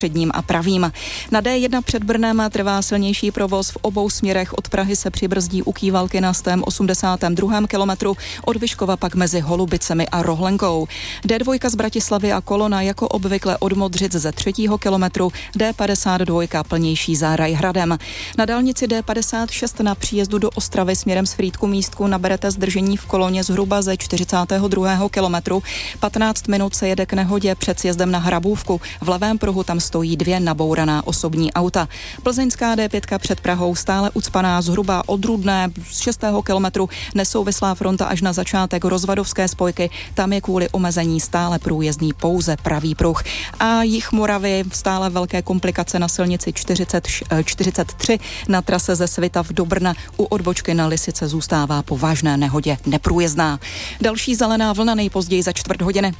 předním a pravým. Na D1 před Brnem trvá silnější provoz v obou směrech. Od Prahy se přibrzdí u Kývalky na 182. kilometru, od Vyškova pak mezi Holubicemi a Rohlenkou. D2 z Bratislavy a kolona jako obvykle od Modřic ze 3. kilometru, D52 plnější Záraj Hradem. Na dálnici D56 na příjezdu do Ostravy směrem z Frýdku Místku naberete zdržení v koloně zhruba ze 42. kilometru. 15 minut se jede k nehodě před sjezdem na Hrabůvku. V levém pruhu tam stojí 2 nabouraná osobní auta. Plzeňská D5 před Prahou stále ucpaná zhruba od Rudné z 6. kilometru, nesouvislá fronta až na začátek Rozvadovské spojky. Tam je kvůli omezení stále průjezdný pouze pravý pruh. A jih Moravy stále velké komplikace na silnici 43 na trase ze Svitav do Brna. U odbočky na Lisice zůstává po vážné nehodě neprůjezdná. Další zelená vlna nejpozději za čtvrt hodiny.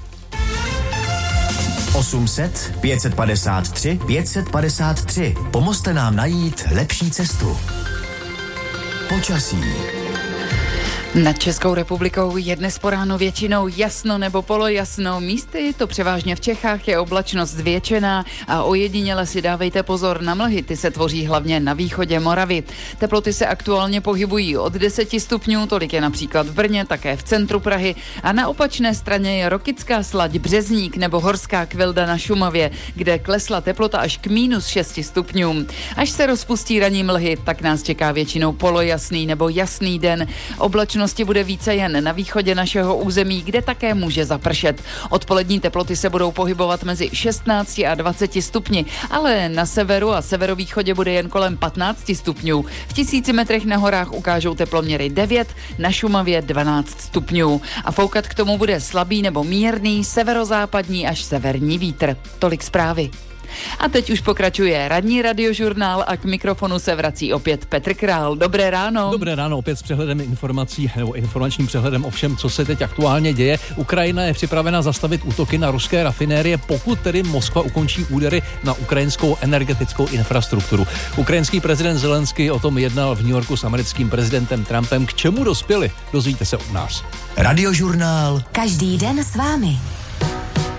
800 553 553. Pomozte nám najít lepší cestu. Počasí. Nad Českou republikou je dnes po ránu většinou jasno nebo polojasno. Místy to převážně v Čechách je oblačnost zvětšená a ojediněle si dávejte pozor na mlhy. Ty se tvoří hlavně na východě Moravy. Teploty se aktuálně pohybují od 10 stupňů, tolik je například v Brně, také v centru Prahy. A na opačné straně je Rokycká Slať, Březník nebo Horská Kvilda na Šumavě, kde klesla teplota až k -6 stupňům. Až se rozpustí ranní mlhy, tak nás čeká většinou polojasný nebo jasný den. Oblačnost bude více jen na východě našeho území, kde také může zapršet. Odpolední teploty se budou pohybovat mezi 16 a 20 stupni, ale na severu a severovýchodě bude jen kolem 15 stupňů. V 1000 metrech na horách ukážou teploměry 9, na Šumavě 12 stupňů. A foukat k tomu bude slabý nebo mírný severozápadní až severní vítr. Tolik zprávy. A teď už pokračuje ranní radiožurnál a k mikrofonu se vrací opět Petr Král. Dobré ráno. Dobré ráno, opět s přehledem informací nebo informačním přehledem o všem, co se teď aktuálně děje. Ukrajina je připravena zastavit útoky na ruské rafinérie, pokud tedy Moskva ukončí údery na ukrajinskou energetickou infrastrukturu. Ukrajinský prezident Zelenský o tom jednal v New Yorku s americkým prezidentem Trumpem. K čemu dospěli? Dozvíte se od nás. Radiožurnál. Každý den s vámi.